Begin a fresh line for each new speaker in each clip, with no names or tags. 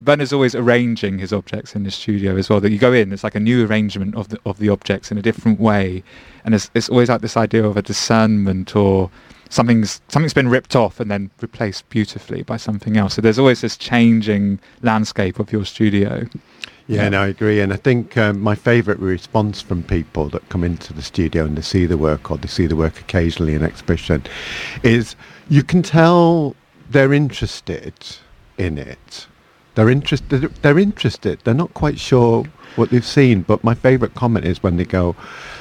Werner's always arranging his objects in the studio as well. That you go in, it's like a new arrangement of the objects in a different way, and it's always like this idea of a discernment, or something's been ripped off and then replaced beautifully by something else. So there's always this changing landscape of your studio.
Yeah, no, I agree. And I think my favourite response from people that come into the studio and they see the work, or they see the work occasionally in exhibition, is you can tell they're interested in it. They're interested. They're not quite sure what they've seen, but my favourite comment is when they go,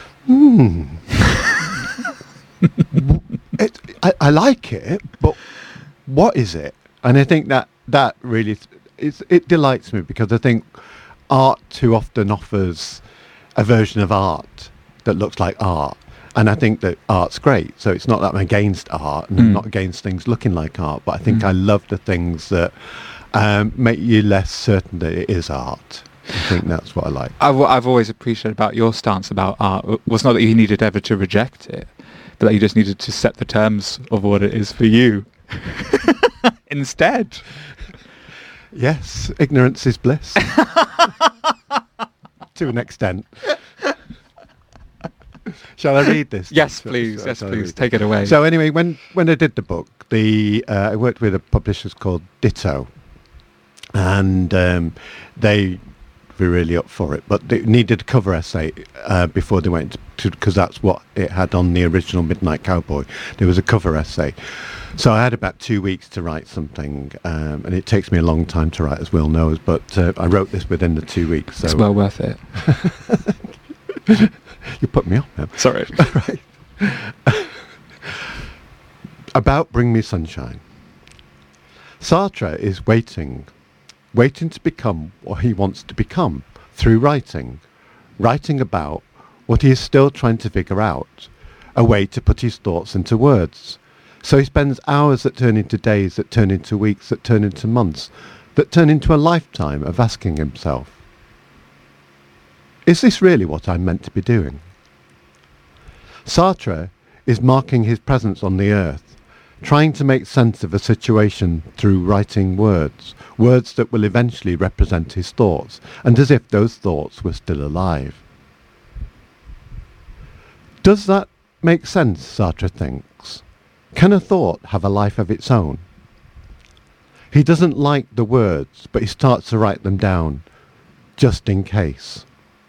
I like it, but what is it? And I think that really, it delights me, because I think art too often offers a version of art that looks like art. And I think that art's great. So it's not that I'm against art, and I'm not against things looking like art, but I think I love the things that make you less certain that it is art. I think that's what I like.
I've always appreciated about your stance about art was not that you needed ever to reject it, but that you just needed to set the terms of what it is for you instead.
Yes, ignorance is bliss. To an extent. Shall I read this?
Yes, please. Yes, please. Take it away.
So anyway, when I did the book, I worked with a publisher called Ditto, and they were really up for it, but they needed a cover essay before they went to, because that's what it had on the original Midnight Cowboy. There was a cover essay. So I had about 2 weeks to write something, and it takes me a long time to write, as Will knows, but I wrote this within the 2 weeks. So.
It's well worth it.
You put me off, man.
Sorry.
Right. About Bring Me Sunshine. Sartre is waiting to become what he wants to become through writing about what he is still trying to figure out, a way to put his thoughts into words. So he spends hours that turn into days, that turn into weeks, that turn into months, that turn into a lifetime of asking himself, is this really what I'm meant to be doing? Sartre is marking his presence on the earth, trying to make sense of a situation through writing words that will eventually represent his thoughts, and as if those thoughts were still alive. Does that make sense, Sartre thinks? Can a thought have a life of its own? He doesn't like the words, but he starts to write them down, just in case.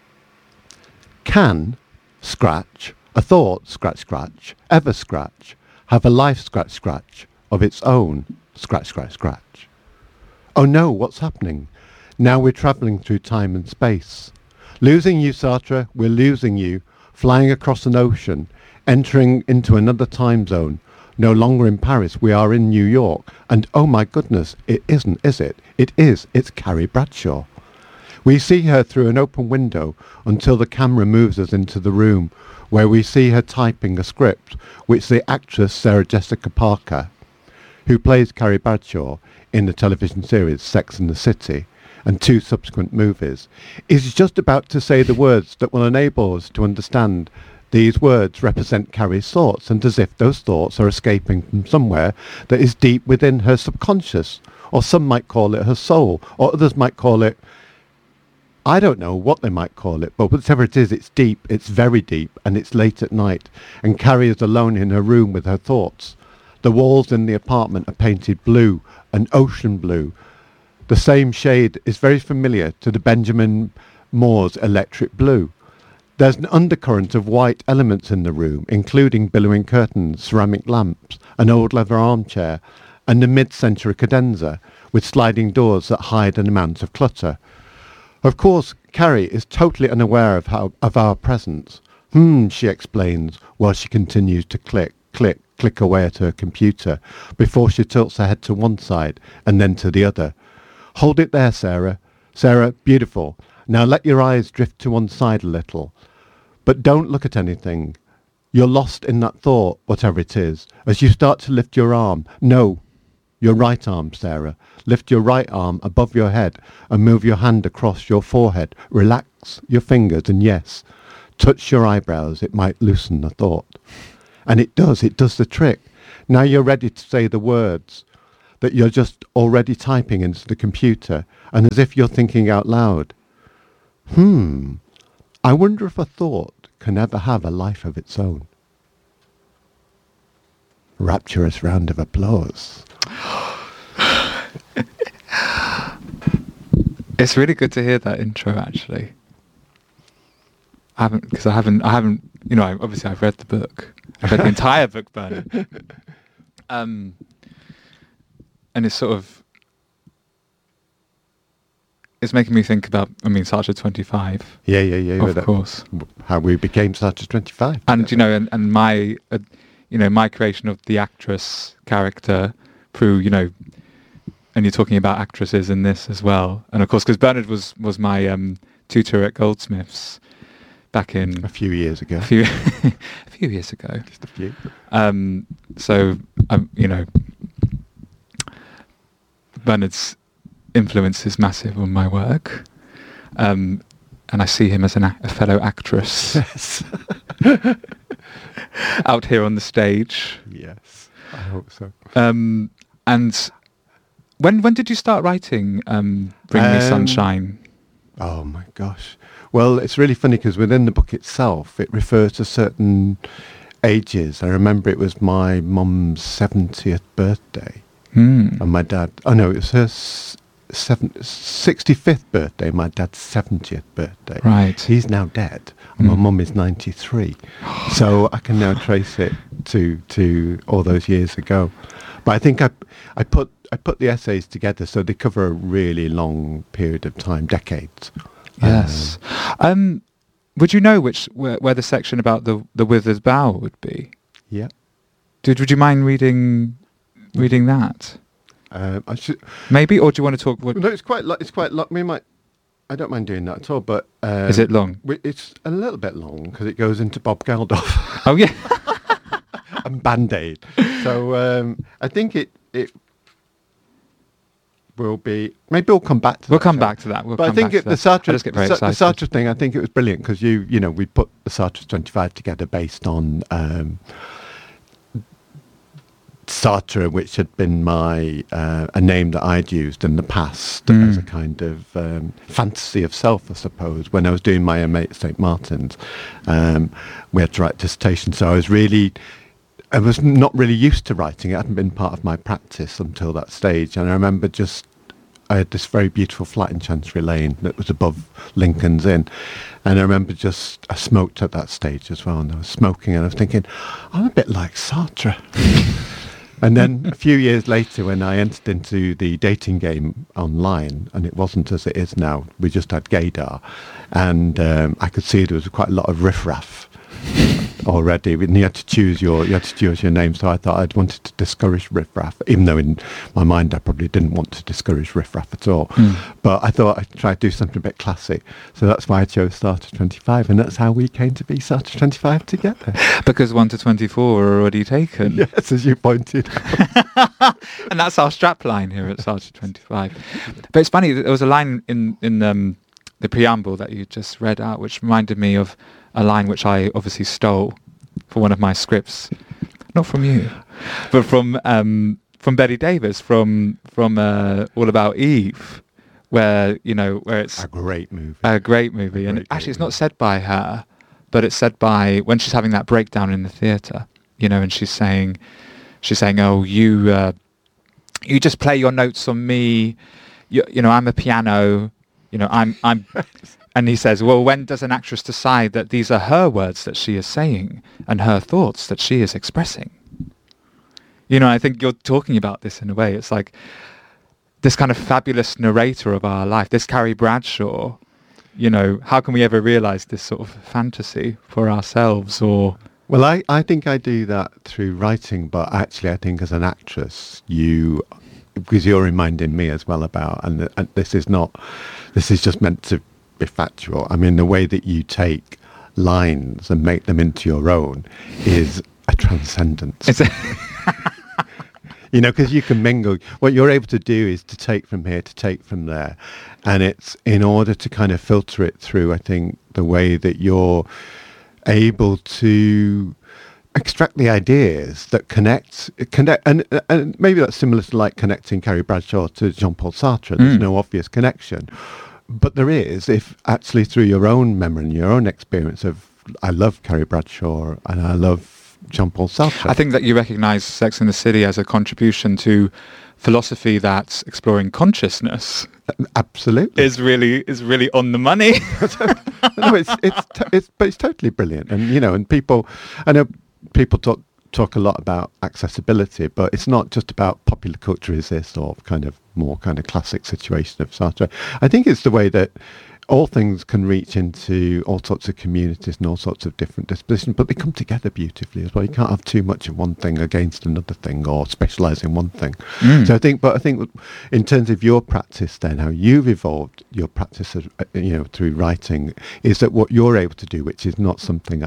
Can, scratch, a thought, scratch, scratch, ever scratch, have a life, scratch, scratch, of its own, scratch, scratch, scratch? Oh no, what's happening? Now we're travelling through time and space. Losing you, Sartre, we're losing you, flying across an ocean, entering into another time zone. No longer in Paris, we are in New York. And oh my goodness, it isn't, is it? It is, it's Carrie Bradshaw. We see her through an open window until the camera moves us into the room, where we see her typing a script which the actress Sarah Jessica Parker, who plays Carrie Bradshaw in the television series Sex and the City and 2 subsequent movies, is just about to say the words that will enable us to understand these words represent Carrie's thoughts, and as if those thoughts are escaping from somewhere that is deep within her subconscious, or some might call it her soul, or others might call it, I don't know what they might call it, but whatever it is, it's deep, it's very deep, and it's late at night, and Carrie is alone in her room with her thoughts. The walls in the apartment are painted blue, an ocean blue. The same shade is very familiar to the Benjamin Moore's electric blue. There's an undercurrent of white elements in the room, including billowing curtains, ceramic lamps, an old leather armchair, and a mid-century cadenza with sliding doors that hide an amount of clutter. Of course, Carrie is totally unaware of our presence. She explains, while she continues to click away at her computer, before she tilts her head to one side and then to the other. Hold it there, Sarah. Sarah, beautiful. Now let your eyes drift to one side a little. But don't look at anything. You're lost in that thought, whatever it is, as you start to lift your arm. No, your right arm, Sarah. Lift your right arm above your head and move your hand across your forehead. Relax your fingers and yes, touch your eyebrows. It might loosen the thought. And it does the trick. Now you're ready to say the words. that you're just already typing into the computer, and as if you're thinking out loud, I wonder if a thought can ever have a life of its own. Rapturous round of applause.
It's really good to hear that intro, actually. I haven't, you know, obviously I've read the book. I've read the entire book, Bernard. And it's sort of, it's making me think about, I mean, Sartre 25.
Yeah.
Of course.
How we became Sartre 25.
And, you know, and my, you know, my creation of the actress character, Prue, you know, and you're talking about actresses in this as well. And of course, because Bernard was my tutor at Goldsmiths back in...
A few years ago.
A few years ago.
Just a few.
So, you know, Bernard's influence is massive on my work. And I see him as a fellow actress.
Yes.
Out here on the stage.
Yes, I hope so.
And when did you start writing Bring Me Sunshine?
Oh my gosh. Well, it's really funny because within the book itself, it refers to certain ages. I remember it was my mum's 70th birthday. And my dad... Oh no, it was her 65th birthday, my dad's 70th birthday.
Right.
He's now dead. And my mum is 93. So I can now trace it to all those years ago. But I think I put the essays together so they cover a really long period of time, decades.
Yes. Would you know where the section about the withered bough would be?
Yeah.
Would you mind reading that?
I should
maybe, or do you want to talk?
No, it's quite long. We might. I don't mind doing that at all. But
is it long?
It's a little bit long because it goes into Bob Geldof.
Oh yeah.
And Band-Aid. So I think it will be. Maybe we'll come back to that.
We'll come back to that.
But I think the Sartre,
I just get very
the
excited.
Sartre thing, I think it was brilliant because you know, we put the Sartre 25 together based on Sartre, which had been my a name that I'd used in the past as a kind of fantasy of self, I suppose. When I was doing my MA at St Martin's, we had to write dissertation, so I was not really used to writing. It hadn't been part of my practice until that stage. And I remember I had this very beautiful flat in Chancery Lane that was above Lincoln's Inn. And I remember I smoked at that stage as well. And I was smoking and I was thinking, I'm a bit like Sartre. And then a few years later, when I entered into the dating game online, and it wasn't as it is now, we just had Gaydar. And I could see there was quite a lot of riffraff already, and you had to choose your name. So I thought I'd wanted to discourage riffraff, even though in my mind I probably didn't want to discourage riffraff at all. But I thought I'd try to do something a bit classic. So that's why I chose Sartre 25, and that's how we came to be Sartre 25 together.
Because 1 to 24 are already taken.
Yes, as you pointed out.
And that's our strapline here at Sartre 25. But it's funny, there was a line in the preamble that you just read out, which reminded me of a line which I obviously stole for one of my scripts, not from you, but from Betty Davis, from All About Eve, where it's
a great movie.
And actually, it's not said by her, but it's said by when she's having that breakdown in the theatre, and she's saying, "Oh, you just play your notes on me, I'm a piano, I'm." And he says, well, when does an actress decide that these are her words that she is saying and her thoughts that she is expressing? I think you're talking about this in a way. It's like this kind of fabulous narrator of our life, this Carrie Bradshaw. How can we ever realize this sort of fantasy for ourselves? Or
well, I think I do that through writing, but actually I think as an actress, because you're reminding me as well about, and this is just meant to be factual. I mean, the way that you take lines and make them into your own is a transcendence. Because you can mingle. What you're able to do is to take from here, to take from there. And it's in order to kind of filter it through, I think, the way that you're able to extract the ideas that connect, and maybe that's similar to like connecting Carrie Bradshaw to Jean-Paul Sartre. There's no obvious connection, but there is if actually through your own memory and your own experience of, I love Carrie Bradshaw and I love Jean-Paul Sartre.
I think that you recognise Sex and the City as a contribution to philosophy that's exploring consciousness.
Absolutely,
is really on the money.
No, it's totally brilliant, and and people, I know people talk a lot about accessibility, but it's not just about popular culture is this or more classic situation of Sartre. I think it's the way that all things can reach into all sorts of communities and all sorts of different dispositions, but they come together beautifully as well. You can't have too much of one thing against another thing or specialise in one thing. So I think in terms of your practice then, how you've evolved your practice through writing, is that what you're able to do, which is not something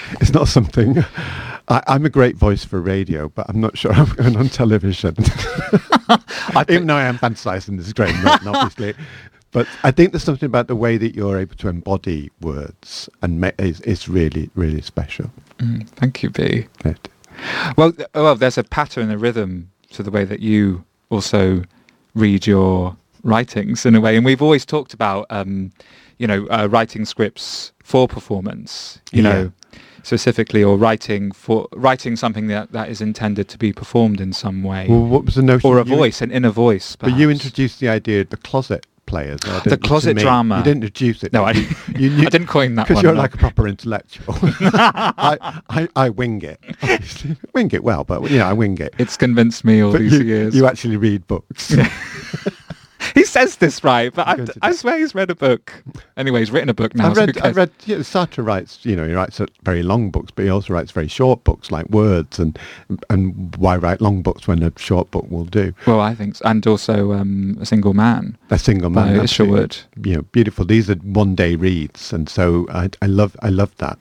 I'm a great voice for radio, but I'm not sure I'm going on television. Even though I am fantasising, this is great, not obviously. But I think there's something about the way that you're able to embody words and is really, really special.
Thank you, B. Well, there's a pattern, a rhythm to the way that you also read your writings in a way. And we've always talked about, writing scripts for performance, you know, specifically, or writing something that is intended to be performed in some way.
Well, what was the notion?
Or an inner voice, perhaps.
But you introduced the idea of the closet players.
The closet drama.
You didn't introduce it.
No, I didn't coin that one.
Because you're like a proper intellectual. I wing it. Obviously. Wing it well, but I wing it.
It's convinced me all these years.
You actually read books.
He says this right, but I swear he's read a book. Anyway, he's written a book now.
I read. Sartre writes. He writes very long books, but he also writes very short books like Words. And why write long books when a short book will do?
Well, I think, and also A Single Man.
A Single Man.
Isherwood.
Beautiful. These are one-day reads, and so I love that.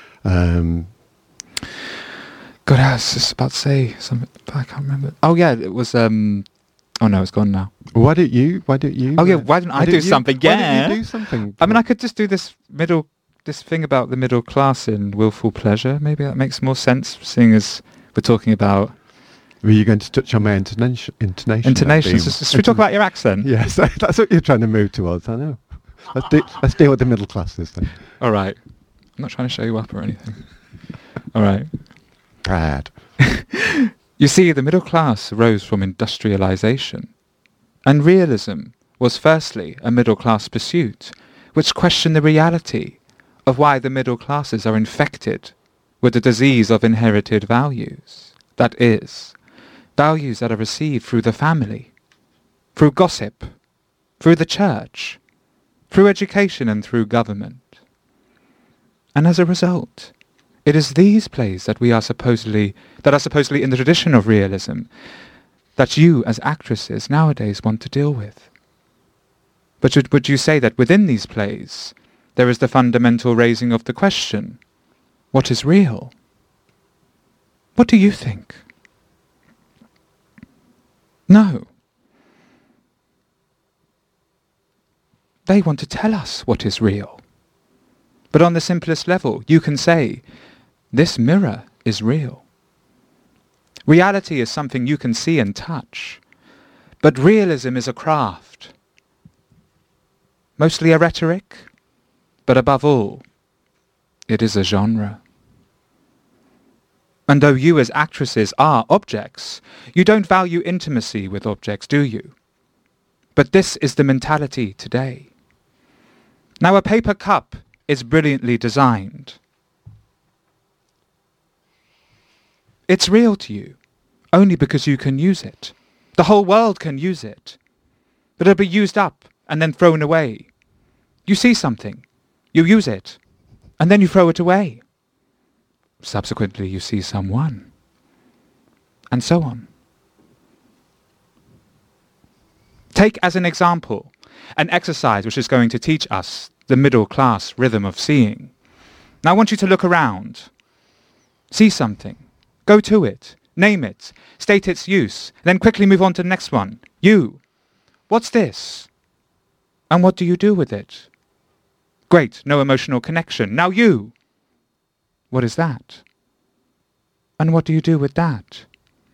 God, I was just about to say something, but I can't remember. Oh yeah, it was. Oh no, it's gone now.
Why don't you?
Oh yeah, why don't I do something? Yeah.
Why don't you do something?
I mean, I could just do this thing about the middle class in Willful Pleasure. Maybe that makes more sense, seeing as we're talking about.
Were you going to touch on my intonation?
Should we talk about your accent?
Yes, that's what you're trying to move towards. I know. Let's deal with the middle classes then.
All right. I'm not trying to show you up or anything. All right.
Brad.
You see, the middle class arose from industrialization, and realism was firstly a middle class pursuit, which questioned the reality of why the middle classes are infected with the disease of inherited values. That is, values that are received through the family, through gossip, through the church, through education and through government. And as a result, it is these plays that are supposedly in the tradition of realism that you as actresses nowadays want to deal with. But would you say that within these plays there is the fundamental raising of the question, what is real? What do you think? No. They want to tell us what is real. But on the simplest level, you can say, this mirror is real. Reality is something you can see and touch. But realism is a craft. Mostly a rhetoric, but above all, it is a genre. And though you as actresses are objects, you don't value intimacy with objects, do you? But this is the mentality today. Now a paper cup is brilliantly designed. It's real to you, only because you can use it. The whole world can use it. But it'll be used up and then thrown away. You see something, you use it, and then you throw it away. Subsequently, you see someone, and so on. Take as an example an exercise which is going to teach us the middle class rhythm of seeing. Now I want you to look around. See something. Go to it. Name it. State its use. Then quickly move on to the next one. You. What's this? And what do you do with it? Great. No emotional connection. Now you. What is that? And what do you do with that?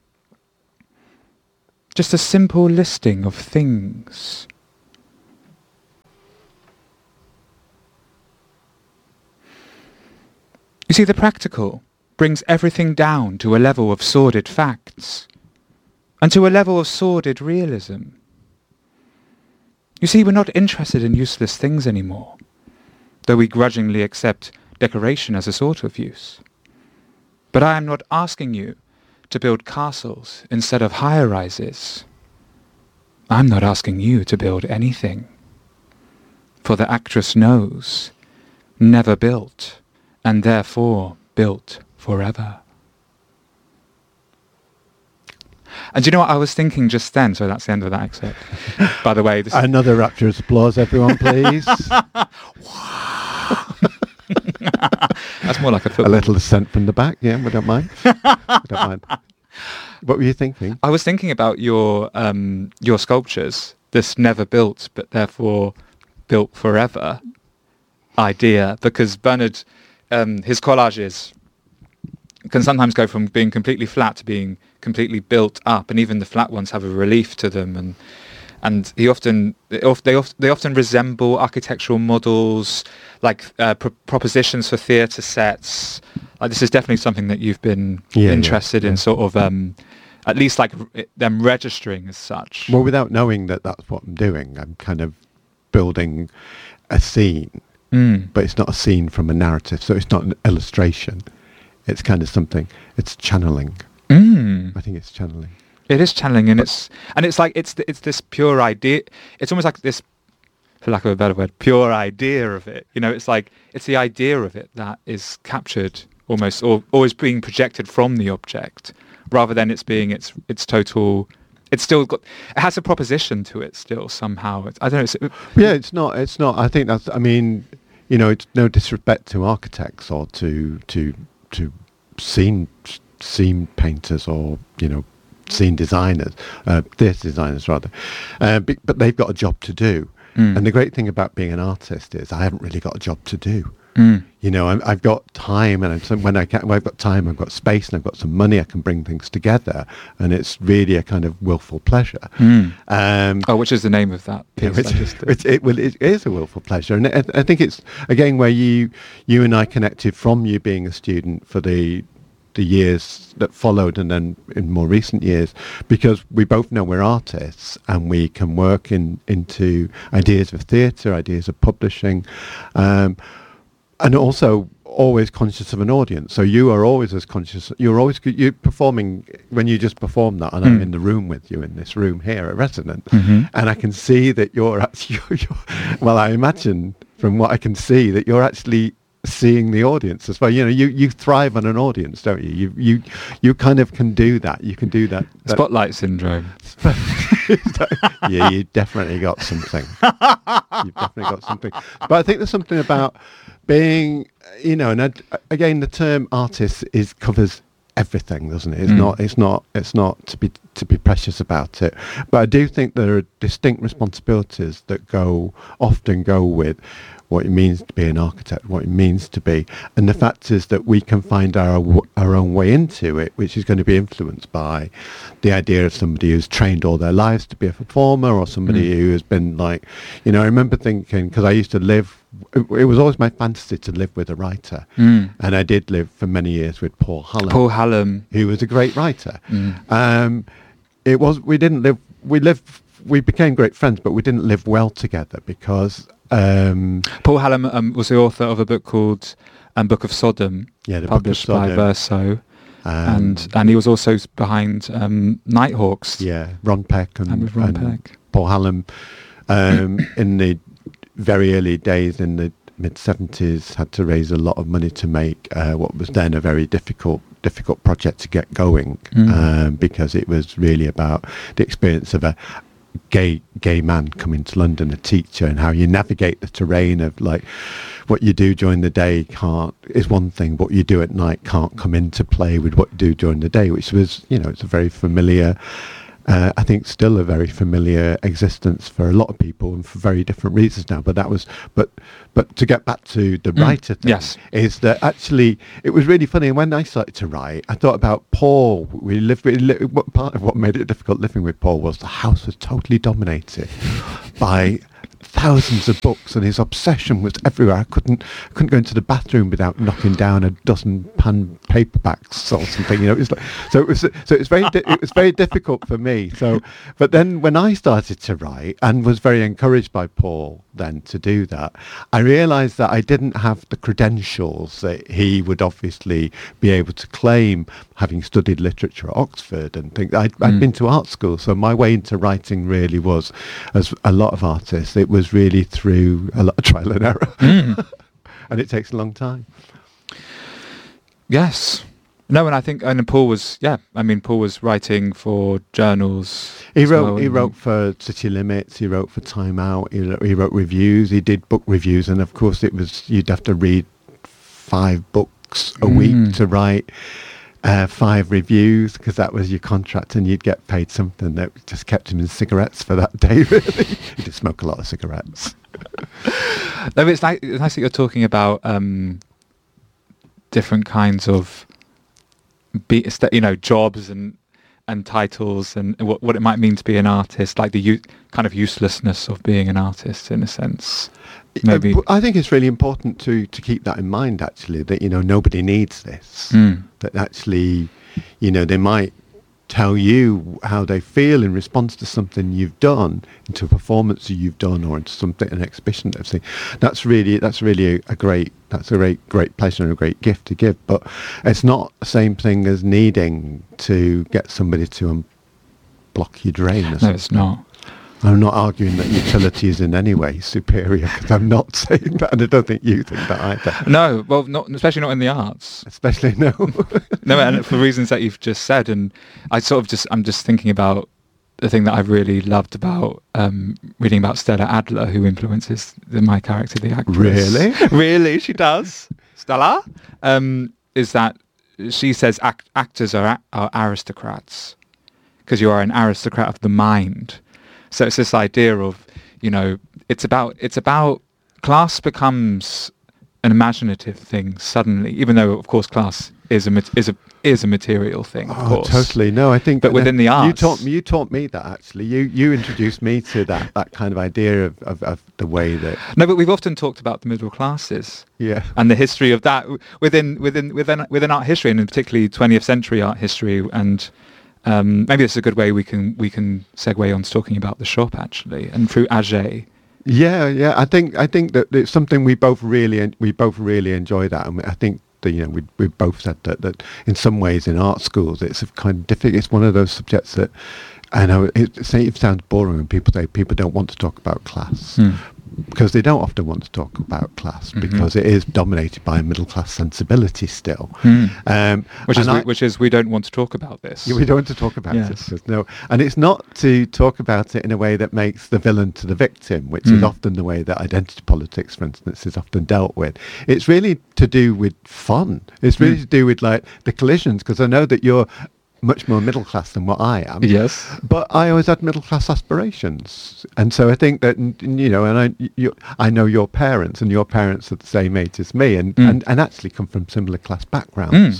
Just a simple listing of things. You see, the practical brings everything down to a level of sordid facts, and to a level of sordid realism. You see, we're not interested in useless things anymore, though we grudgingly accept decoration as a sort of use. But I am not asking you to build castles instead of high-rises. I'm not asking you to build anything. For the actress knows, never built, and therefore built forever. And do you know what I was thinking just then? So that's the end of that excerpt. By the way, this
Another rapturous applause, everyone, please.
That's more like a football.
A little assent from the back, yeah, we don't mind. We don't mind. What were you thinking?
I was thinking about your sculptures, this never built, but therefore built forever idea, because Bernard, his collages can sometimes go from being completely flat to being completely built up, and even the flat ones have a relief to them, and they often resemble architectural models, like propositions for theatre sets. Like, this is definitely something that you've been interested in, sort of at least like them registering as such.
Well, without knowing that that's what I'm doing, I'm kind of building a scene, but it's not a scene from a narrative, so it's not an illustration. It's kind of something. It's channeling. I think it's channeling.
It is channeling, and it's like it's this pure idea. It's almost like this, for lack of a better word, pure idea of it. You know, it's like it's the idea of it that is captured almost, or always being projected from the object, rather than it's being its total. It's still got. It has a proposition to it still somehow. I don't know.
It's not. It's not. I think that's. I mean, you know, it's no disrespect to architects or to scene painters, or, you know, scene designers, theatre designers rather, but they've got a job to do. And the great thing about being an artist is I haven't really got a job to do. You know, I've got time, and when I've got time, I've got space, and I've got some money, I can bring things together, and it's really a kind of willful pleasure.
Which is the name of that piece?
It is a willful pleasure, and I think it's again where you and I connected from you being a student for the years that followed, and then in more recent years, because we both know we're artists and we can work into ideas of theatre, ideas of publishing, and also always conscious of an audience. So you are always as conscious. You're performing when you just perform that, and I'm in the room with you in this room here at Resonant, and I can see that you're actually. Well, I imagine from what I can see that you're actually seeing the audience as well. You know, you thrive on an audience, don't you? You kind of can do that. You can do that.
Spotlight syndrome.
Yeah, you definitely got something. You've definitely got something. But I think there's something about being, you know, and again, the term artist covers everything, doesn't it? It's not to be precious about it. But I do think there are distinct responsibilities that often go with what it means to be an architect, what it means to be. And the fact is that we can find our own way into it, which is going to be influenced by the idea of somebody who's trained all their lives to be a performer, or somebody who has been like, you know, I remember thinking, because I used to live, it was always my fantasy to live with a writer. And I did live for many years with Paul Hallam. Who was a great writer. We became great friends, but we didn't live well together because
Paul Hallam was the author of a book called Book of Sodom, published by Verso, and he was also behind Nighthawks.
Yeah, Ron Peck and
Peck.
Paul Hallam in the very early days in the mid-70s had to raise a lot of money to make what was then a very difficult project to get going, because it was really about the experience of a gay man coming to London, a teacher, and how you navigate the terrain of, like, what you do during the day is one thing, but what you do at night can't come into play with what you do during the day, which was, you know, it's a very familiar I think still a very familiar existence for a lot of people and for very different reasons now. But that was, but to get back to the writer thing,
yes.
is that actually it was really funny. And when I started to write, I thought about Paul. What part of what made it difficult living with Paul was the house was totally dominated by thousands of books, and his obsession was everywhere. I couldn't go into the bathroom without knocking down a dozen paperbacks or something. You know, it was very difficult for me. So, but then when I started to write and was very encouraged by Paul then to do that, I realised that I didn't have the credentials that he would obviously be able to claim, having studied literature at Oxford and things. I'd been to art school, so my way into writing really was, as a lot of artists, it was really through a lot of trial and error. And it takes a long time.
Yes. No, and I think, and Paul was, Paul was writing for journals.
He wrote for City Limits, he wrote for Time Out, he wrote reviews, he did book reviews, and of course you'd have to read 5 books a week to write 5 reviews, because that was your contract, and you'd get paid something that just kept him in cigarettes for that day, really. He did smoke a lot of cigarettes.
No, it's nice that you're talking about different kinds of jobs and titles and what it might mean to be an artist, like the kind of uselessness of being an artist in a sense. Maybe
I think it's really important to keep that in mind, actually, that nobody needs this. That actually, they might tell you how they feel in response to something you've done, into a performance that you've done, or into something, an exhibition that I've seen. That's really a great pleasure and a great gift to give. But it's not the same thing as needing to get somebody to unblock your drain.
No, it's not.
I'm not arguing that utility is in any way superior, because I'm not saying that, and I don't think you think that either.
No, well, especially not in the arts.
Especially no.
No, and for reasons that you've just said, and I'm just thinking about the thing that I've really loved about reading about Stella Adler, who influences my character, the actress.
Really?
Really, she does. Stella? Is that she says actors are aristocrats, because you are an aristocrat of the mind. So it's this idea of, it's about class becomes an imaginative thing suddenly, even though of course class is a material thing, of course.
Totally. No, I think.
But within the arts,
you taught me that, actually. You introduced me to that kind of idea of the way that.
No, but we've often talked about the middle classes.
Yeah.
And the history of that within art history, and particularly 20th century art history, and. Maybe it's a good way we can segue on to talking about the shop, actually, and through Auger.
Yeah. I think that it's something we both really enjoy that, and I think that we both said that in some ways in art schools it's a kind of difficult. It's one of those subjects that I know it sounds boring when people say people don't want to talk about class. Because they don't often want to talk about class, because it is dominated by a middle class sensibility still.
Which is we don't want to talk about this.
Yeah, we don't want to talk about it. No, and it's not to talk about it in a way that makes the villain to the victim, which is often the way that identity politics, for instance, is often dealt with. It's really to do with fun. It's really to do with like the collisions, because I know that you're much more middle class than what I am.
Yes.
But I always had middle class aspirations, and so I think that and I know your parents, and your parents are the same age as me, and actually come from similar class backgrounds,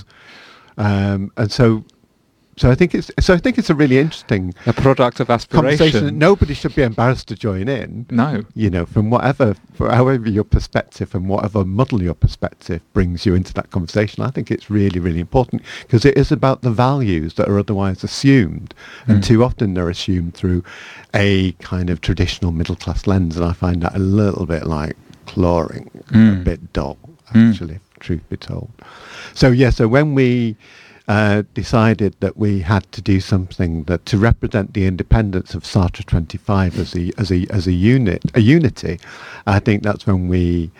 and so I think it's a really interesting
product of aspiration.
Conversation. Nobody should be embarrassed to join in.
No.
From however your perspective and whatever muddle your perspective brings you into that conversation, I think it's really, really important, because it is about the values that are otherwise assumed, and too often they're assumed through a kind of traditional middle class lens, and I find that a little bit like clawing, a bit dull, actually, truth be told. So when we decided that we had to do something that to represent the independence of Sartre 25 as a unity. I think that's when we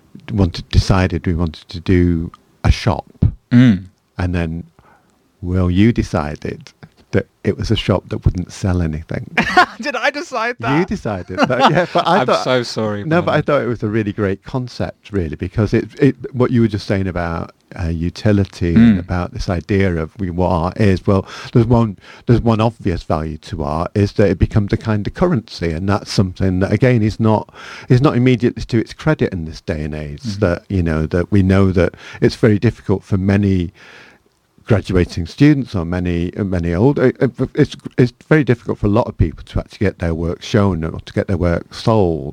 decided we wanted to do a shop, and then, you decided that it was a shop that wouldn't sell anything.
Did I decide that?
You decided that, yeah. But
I'm so sorry.
No, but I
man.
thought it was a really great concept, really, because it what you were just saying about utility and about this idea of what art is. Well, there's one obvious value to art is that it becomes a kind of currency, and that's something that again is not immediately to its credit in this day and age. That that we know that it's very difficult for many graduating students or many older, it's very difficult for a lot of people to actually get their work shown or to get their work sold,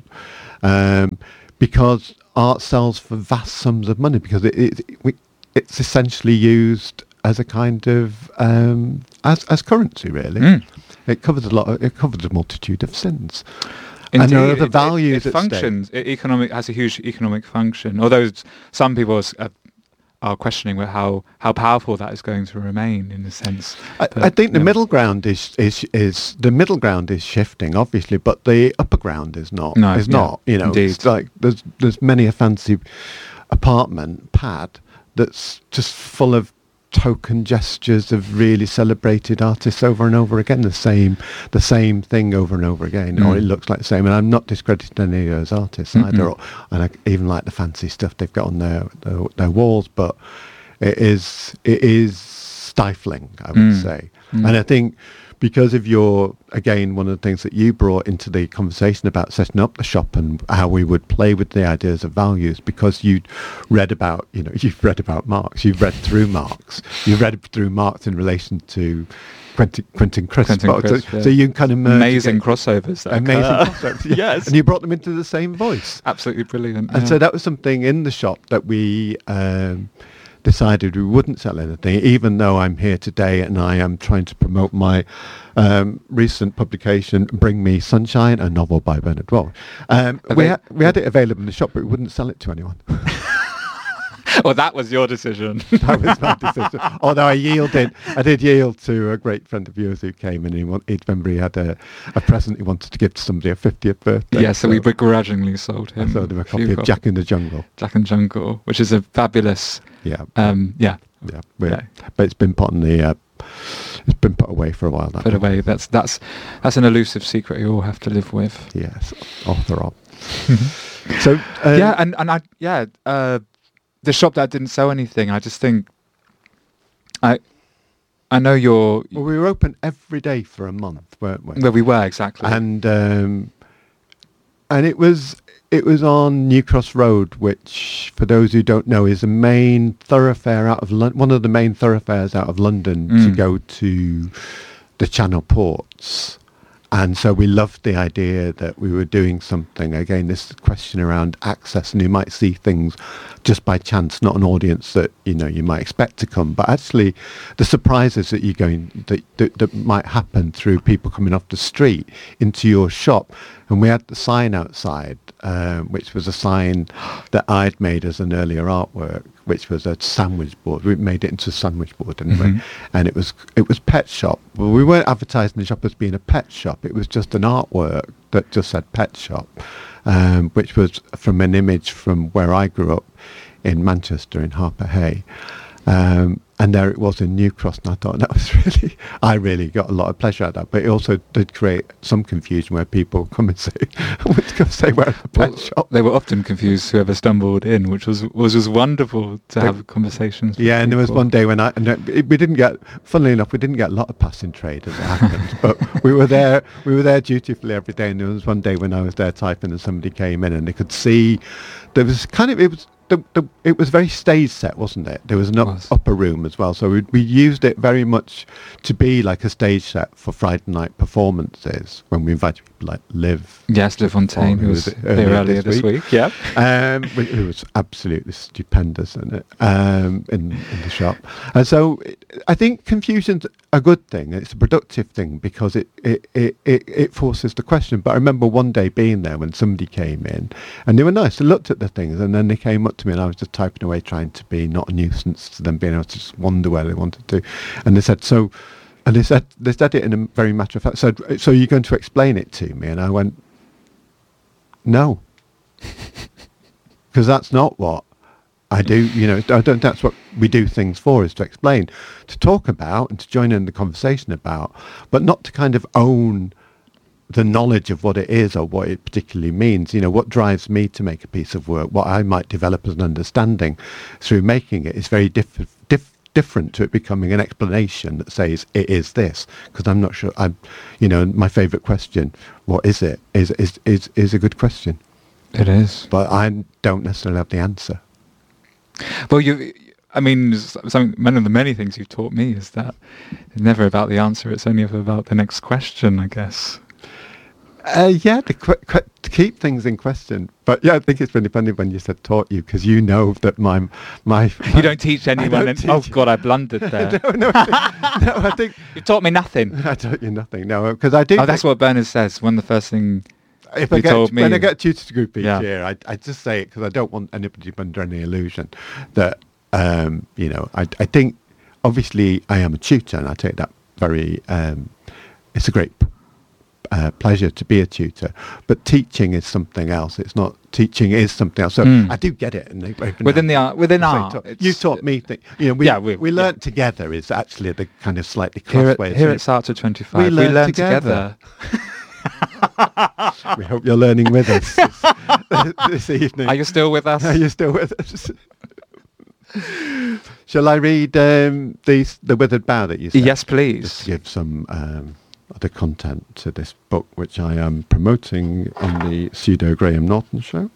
because art sells for vast sums of money, because it's essentially used as a kind of as currency, really. It covers a multitude of sins.
Indeed,
and there are the values
it
at stake.
functions. It has a huge economic function. Although some people are questioning how powerful that is going to remain, in a sense.
I think the middle ground is the middle ground is shifting, obviously, but the upper ground is not.
No,
not.
indeed.
It's like there's many a fancy apartment pad that's just full of token gestures of really celebrated artists over and over again, the same thing over and over again, or it looks like the same. And I'm not discrediting any of those artists either, and I even like the fancy stuff they've got on their walls, but it is stifling, I would say. And I think because of one of the things that you brought into the conversation about setting up the shop and how we would play with the ideas of values, because you've read about Marx, you've read through Marx in relation to Quentin Crisp. So you kind of merge
amazing crossovers.
Crossovers,
Yes.
And you brought them into the same voice.
Absolutely brilliant.
And so that was something in the shop that we decided we wouldn't sell anything, even though I'm here today and I am trying to promote my recent publication, Bring Me Sunshine, a novel by Bernard Walsh. We had it available in the shop, but we wouldn't sell it to anyone.
Well, that was your decision.
That was my decision. Although I did yield to a great friend of yours who came, and he remember he had a present he wanted to give to somebody, a 50th birthday.
Yeah, so we begrudgingly sold him.
I sold him a copy of Jack in the Jungle.
Jack and Jungle, which is a fabulous.
But it's been put on the. It's been put away for a while now.
Put away. That's an elusive secret you all have to live with.
Yes, author of. So
the shop that didn't sell anything. I just think I know you're.
Well, we were open every day for a month, weren't we?
Well, we were, exactly.
And it was on New Cross Road, which, for those who don't know, is a main thoroughfare out of one of the main thoroughfares out of London to go to the Channel ports. And so we loved the idea that we were doing something, again, this question around access, and you might see things just by chance, not an audience that, you might expect to come, but actually the surprises that that might happen through people coming off the street into your shop. And we had the sign outside, which was a sign that I'd made as an earlier artwork, which was a sandwich board. We made it into a sandwich board, didn't we? And it was pet shop. Well, we weren't advertising the shop as being a pet shop. It was just an artwork that just said pet shop, which was from an image from where I grew up in Manchester, in Harper Hay. And there it was in New Cross, and I thought that was I really got a lot of pleasure out of that. But it also did create some confusion where people come and say, we're at a pet shop.
They were often confused, whoever stumbled in, which was just wonderful to have conversations with
and
people.
there was one day when funnily enough, we didn't get a lot of passing trade as it happened, but we were there dutifully every day. And there was one day when I was there typing and somebody came in and they could see there was it was very stage set, wasn't it? There was an upper room as well, so we used it very much to be like a stage set for Friday night performances when we invited people like Liv.
Yes, Liv Fontaine, who was here earlier this week. Yeah,
who was absolutely stupendous in the shop. And so I think confusion's a good thing. It's a productive thing because it forces the question. But I remember one day being there when somebody came in and they were nice. They looked at the things and then they came up to me and I was just typing away trying to be not a nuisance to them, being able to just wonder where they wanted to. And they said, they said it in a very matter of fact, so you're going to explain it to me? And I went, no. Because that's not what I do, I don't, that's what we do things for, is to explain, to talk about and to join in the conversation about, but not to kind of own the knowledge of what it is or what it particularly means. What drives me to make a piece of work, what I might develop as an understanding through making it, is very different to it becoming an explanation that says it is this, because I'm not sure. My favourite question, what is it, is a good question.
It is,
but I don't necessarily have the answer.
Well, one of the many things you've taught me is that it's never about the answer; it's only ever about the next question, I guess.
To keep things in question. But yeah, I think it's really funny when you said taught you, because you know that my
you don't teach anyone. Oh God, I blundered there.
no, I think
you taught me nothing.
I taught you nothing. No, because I do.
Oh, that's what Bernard says. One of the first things told me
when I get tutor group each year, I just say it because I don't want anybody under any illusion that I think obviously I am a tutor, and I take that very. It's a great pleasure to be a tutor, but teaching is something else. It's not, teaching is something else. So I do get it. And
within art,
you taught me things. We learnt together is actually the kind of slightly cross way.
Here at Sartre 25, we learn together.
We hope you're learning with us this evening.
Are you still with us?
Are you still with us? Shall I read the Withered Bough that you said?
Yes, please.
Just to give some other content to this book, which I am promoting on the pseudo Graham Norton show.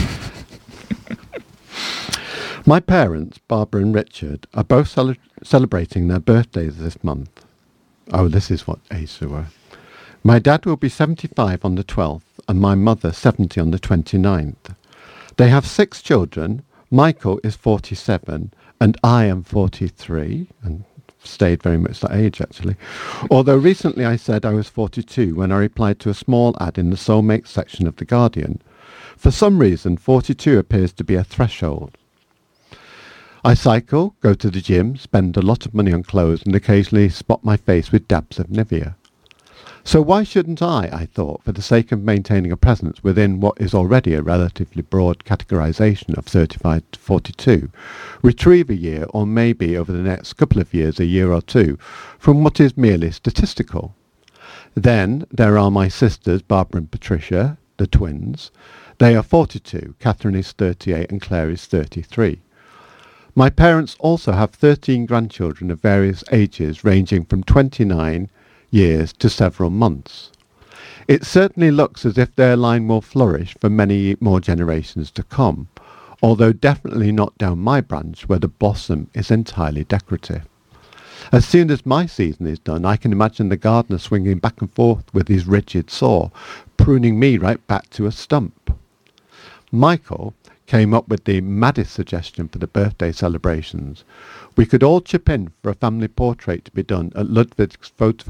My parents, Barbara and Richard, are both celebrating their birthdays this month. Oh, this is what age they were. My dad will be 75 on the 12th and my mother 70 on the 29th. They have 6 children. Michael is 47 and I am 43, and stayed very much that age actually. Although recently I said I was 42 when I replied to a small ad in the Soulmates section of The Guardian. For some reason, 42 appears to be a threshold. I cycle, go to the gym, spend a lot of money on clothes and occasionally spot my face with dabs of Nivea. So why shouldn't I thought, for the sake of maintaining a presence within what is already a relatively broad categorisation of 35 to 42, retrieve a year, or maybe over the next couple of years, a year or two, from what is merely statistical? Then there are my sisters, Barbara and Patricia, the twins. They are 42, Catherine is 38 and Claire is 33. My parents also have 13 grandchildren of various ages, ranging from 29 years to several months. It certainly looks as if their line will flourish for many more generations to come, although definitely not down my branch where the blossom is entirely decorative. As soon as my season is done, I can imagine the gardener swinging back and forth with his rigid saw, pruning me right back to a stump. Michael came up with the maddest suggestion for the birthday celebrations. We could all chip in for a family portrait to be done at Ludwig's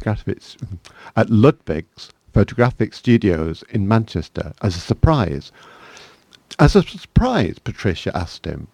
Photographic Studios in Manchester as a surprise. As a surprise, Patricia asked him.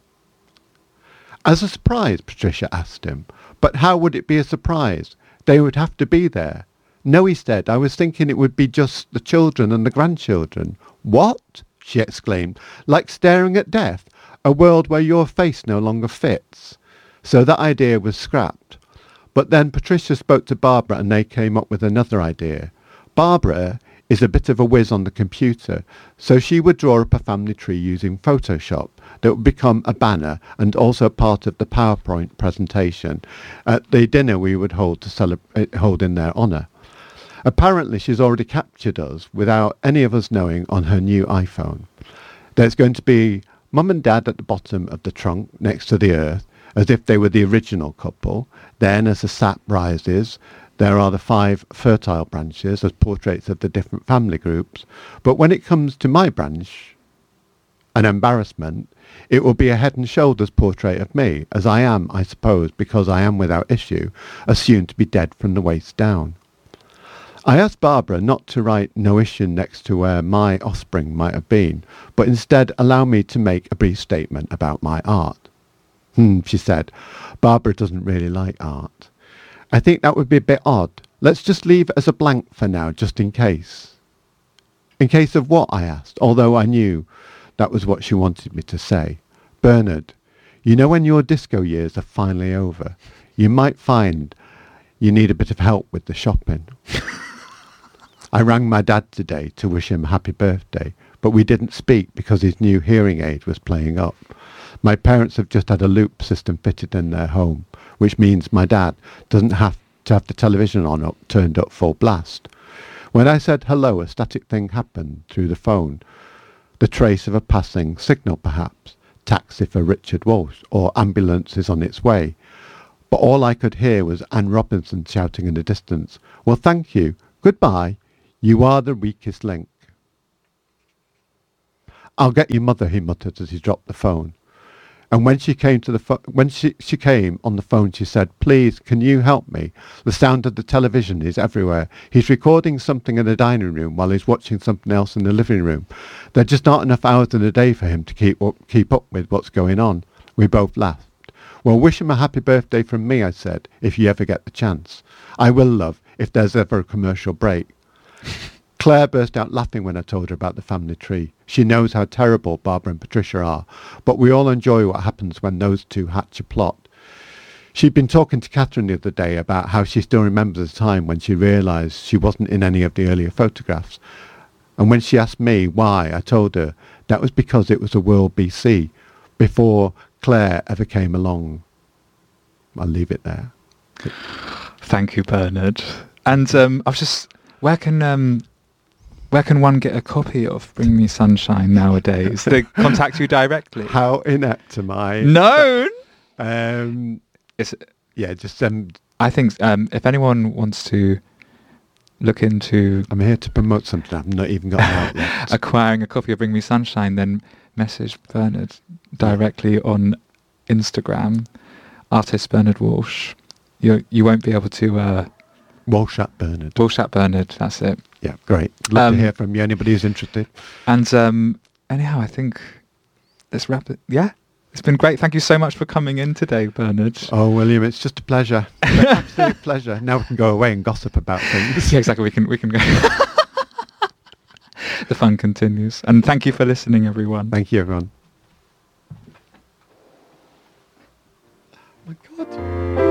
But how would it be a surprise? They would have to be there. No, he said, I was thinking it would be just the children and the grandchildren. What? She exclaimed. Like staring at death, a world where your face no longer fits. So that idea was scrapped. But then Patricia spoke to Barbara and they came up with another idea. Barbara is a bit of a whiz on the computer, so she would draw up a family tree using Photoshop that would become a banner and also part of the PowerPoint presentation at the dinner we would hold in their honour. Apparently she's already captured us without any of us knowing on her new iPhone. There's going to be Mum and Dad at the bottom of the trunk next to the earth, as if they were the original couple. Then, as the sap rises, there are the 5 fertile branches as portraits of the different family groups. But when it comes to my branch, an embarrassment, it will be a head and shoulders portrait of me, as I am, I suppose, because I am without issue, assumed to be dead from the waist down. I asked Barbara not to write no issue next to where my offspring might have been, but instead allow me to make a brief statement about my art. She said, Barbara doesn't really like art. I think that would be a bit odd. Let's just leave it as a blank for now, just in case. In case of what? I asked, although I knew that was what she wanted me to say. Bernard, you know when your disco years are finally over, you might find you need a bit of help with the shopping. I rang my dad today to wish him a happy birthday, but we didn't speak because his new hearing aid was playing up. My parents have just had a loop system fitted in their home, which means my dad doesn't have to have the television turned up full blast. When I said hello, a static thing happened through the phone. The trace of a passing signal, perhaps. Taxi for Richard Walsh, or ambulance is on its way. But all I could hear was Anne Robinson shouting in the distance, "Well, thank you. Goodbye. You are the weakest link." "I'll get your mother," he muttered as he dropped the phone. And when she came to the when she came on the phone, she said, "Please, can you help me? The sound of the television is everywhere. He's recording something in the dining room while he's watching something else in the living room. There just aren't enough hours in a day for him to keep up with what's going on." We both laughed. "Well, wish him a happy birthday from me," I said, "if you ever get the chance." "I will, love, if there's ever a commercial break." Claire burst out laughing when I told her about the family tree. She knows how terrible Barbara and Patricia are, but we all enjoy what happens when those two hatch a plot. She'd been talking to Catherine the other day about how she still remembers the time when she realised she wasn't in any of the earlier photographs. And when she asked me why, I told her that was because it was a world BC, before Claire ever came along. I'll leave it there.
Thank you, Bernard. And I was just, where can one get a copy of Bring Me Sunshine nowadays? They contact you directly?
How inept am I?
No!
Just send...
I think if anyone wants to look into...
I'm here to promote something I've not even got out yet.
Acquiring a copy of Bring Me Sunshine, then message Bernard directly on Instagram, artist Bernard Walsh. You won't be able to...
Walsh at Bernard.
Walsh at Bernard, that's it.
Yeah, great. Love to hear from you, anybody who's interested.
And anyhow, I think let's wrap it. Yeah, it's been great. Thank you so much for coming in today, Bernard.
Oh, William, it's just a pleasure. It's an absolute pleasure. Now we can go away and gossip about things.
Yeah, exactly. We can go. The fun continues. And thank you for listening, everyone.
Thank you, everyone.